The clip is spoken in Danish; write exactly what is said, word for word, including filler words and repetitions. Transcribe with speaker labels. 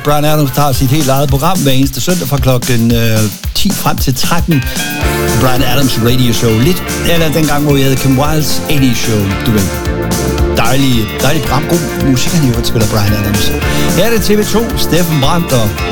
Speaker 1: Bryan Adams, der har sit helt eget program hver eneste søndag fra klokken øh, ti frem til tretten. Bryan Adams Radio Show. Lidt, eller dengang, hvor vi havde Kim Wildes eighties Show, du ved. Dejlig, dejlig program. God musik, han i øvrigt spiller Bryan Adams. Her er det T V to, Steffen Brandt og